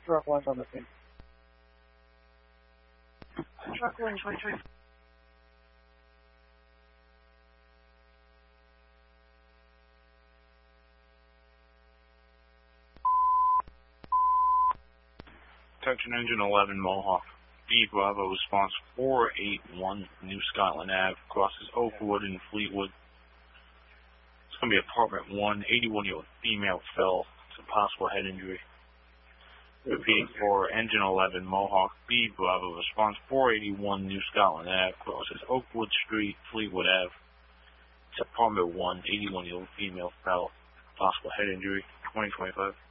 Truck 1's on the scene. Truck 1, 23. Attention Engine 11 Mohawk. B Bravo response 481 New Scotland Ave, crosses Oakwood and Fleetwood. It's going to be apartment 1, 81-year-old female fell. It's a possible head injury. Repeating for Engine 11 Mohawk. B Bravo response 481 New Scotland Ave, crosses Oakwood Street, Fleetwood Ave. It's apartment 1, 81-year-old female fell. Possible head injury, 2025.